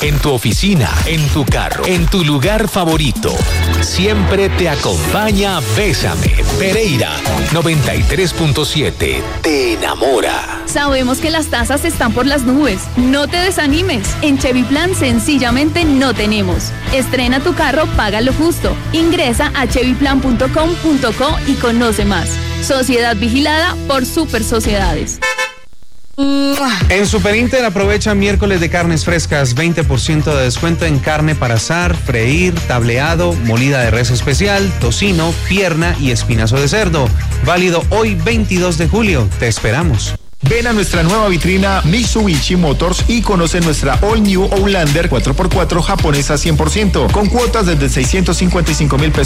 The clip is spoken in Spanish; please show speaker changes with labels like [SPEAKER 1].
[SPEAKER 1] En tu oficina, en tu carro, en tu lugar favorito. Siempre te acompaña Bésame. Pereira 93.7. Te enamora.
[SPEAKER 2] Sabemos que las tasas están por las nubes. No te desanimes. En Chevy Plan sencillamente no tenemos. Estrena tu carro, paga lo justo. Ingresa a chevyplan.com.co y conoce más. Sociedad vigilada por Super Sociedades.
[SPEAKER 3] En Super Inter aprovecha miércoles de carnes frescas, 20% de descuento en carne para asar, freír, tableado, molida de res especial, tocino, pierna y espinazo de cerdo. Válido hoy 22 de julio. Te esperamos.
[SPEAKER 4] Ven a nuestra nueva vitrina Mitsubishi Motors y conoce nuestra All New Outlander 4x4 japonesa 100%, con cuotas desde 655,000 pesos